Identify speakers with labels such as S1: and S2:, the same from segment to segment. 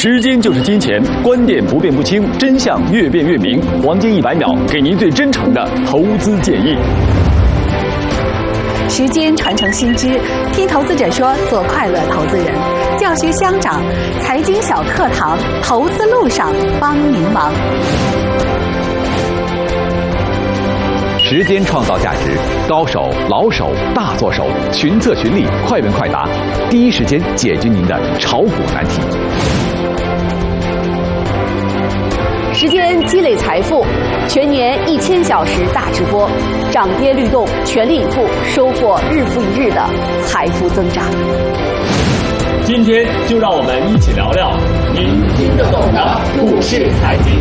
S1: 时间就是金钱，观点不变不清，真相越辩越明。黄金100秒，给您最真诚的投资建议。
S2: 时间传承新知，听投资者说，做快乐投资人。教学相长，财经小课堂，投资路上帮您忙。
S3: 时间创造价值，高手、老手、大作手，群策群力，快问快答，第一时间解决您的炒股难题。
S4: 时间积累财富，全年1000小时大直播，涨跌律动，全力以赴，收获日复一日的财富增长。
S1: 今天就让我们一起聊聊您听得懂的股市财经。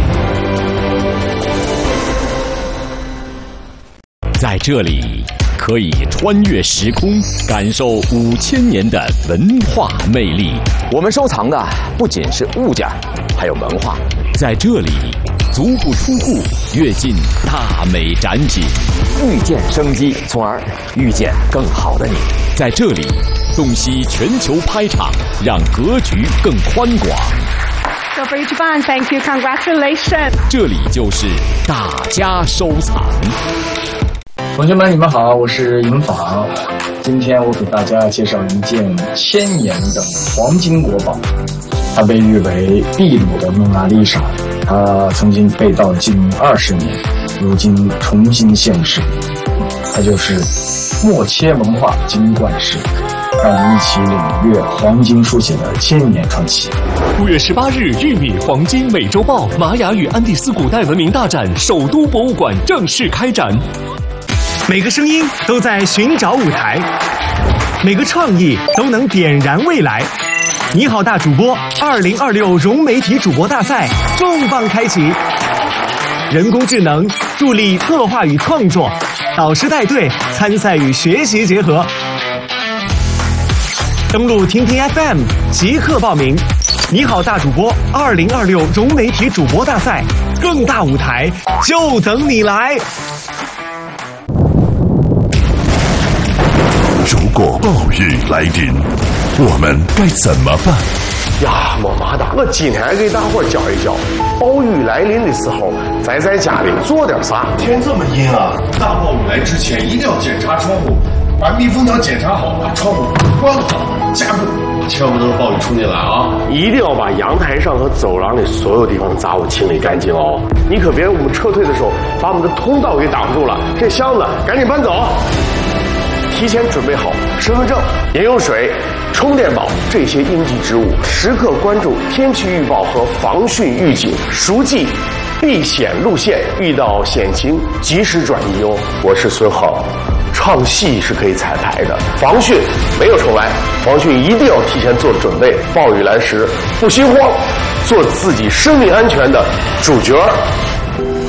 S3: 在这里，可以穿越时空，感受5000年的文化魅力。
S5: 我们收藏的不仅是物件，还有文化。
S3: 在这里，足不出户，跃进大美展品，
S5: 遇见生机，从而遇见更好的你。
S3: 在这里，洞悉全球拍场，让格局更宽广。
S6: So for Japan, thank you, congratulations.
S3: 这里就是大家收藏。
S7: 同学们，你们好，我是尹昉。今天我给大家介绍一件1000年的黄金国宝，它被誉为秘鲁的蒙娜丽莎。它曾经被盗近20年，如今重新现世。它就是默切文化金冠石。让我们一起领略黄金书写的1000年传奇。
S8: 5月18日，玉米黄金美洲豹玛雅与安第斯古代文明大展首都博物馆正式开展。
S9: 每个声音都在寻找舞台，每个创意都能点燃未来。你好，大主播2026融媒体主播大赛重磅开启，人工智能助力策划与创作，导师带队，参赛与学习结合。登录听听 FM 即刻报名。你好，大主播2026融媒体主播大赛，更大舞台就等你来。
S10: 如果暴雨来临，我们该怎么办？
S11: 呀，没嘛的，我今天给大伙教一教，暴雨来临的时候，在家里做点啥。
S12: 天这么阴啊，大暴雨来之前一定要检查窗户，把密封条检查好，把窗户关好，加固，千万不能暴雨冲进来啊！
S11: 一定要把阳台上和走廊里所有地方的杂物清理干净哦。你可别我们撤退的时候把我们的通道给挡住了，这箱子赶紧搬走。提前准备好身份证、饮用水、充电宝这些应急之物，时刻关注天气预报和防汛预警，熟记避险路线，遇到险情及时转移哦。我是孙浩，唱戏是可以彩排的，防汛没有重来，防汛一定要提前做准备，暴雨来时不心慌，做自己生命安全的主角。